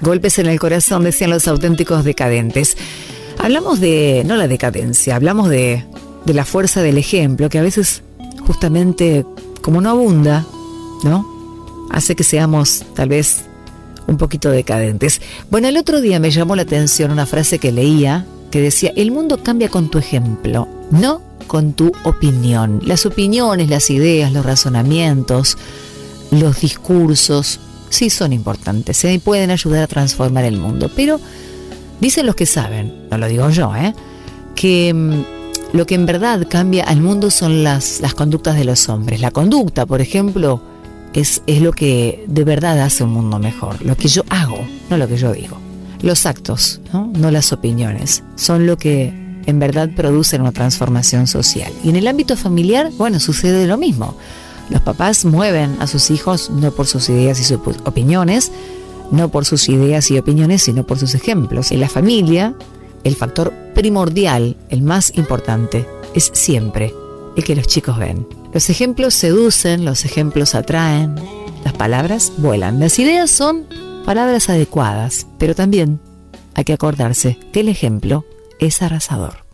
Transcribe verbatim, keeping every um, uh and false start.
Golpes en el corazón, decían los auténticos decadentes. Hablamos de, no la decadencia, hablamos de, de la fuerza del ejemplo, que a veces justamente como no abunda, ¿no? Hace que seamos tal vez un poquito decadentes. Bueno, el otro día me llamó la atención una frase que leía que decía: el mundo cambia con tu ejemplo, no con tu opinión. Las opiniones, las ideas, los razonamientos, los discursos, sí son importantes, ¿eh? Y pueden ayudar a transformar el mundo. Pero dicen los que saben, no lo digo yo, ¿eh? que mmm, lo que en verdad cambia al mundo son las, las conductas de los hombres. La conducta, por ejemplo, es, es lo que de verdad hace un mundo mejor. Lo que yo hago, no lo que yo digo. Los actos, ¿no? No las opiniones, son lo que en verdad producen una transformación social. Y en el ámbito familiar, bueno, sucede lo mismo. Los papás mueven a sus hijos no por sus ideas y sus opiniones, no por sus ideas y opiniones, sino por sus ejemplos. En la familia, el factor primordial, el más importante, es siempre el que los chicos ven. Los ejemplos seducen, los ejemplos atraen, las palabras vuelan. Las ideas son palabras adecuadas, pero también hay que acordarse que el ejemplo es arrasador.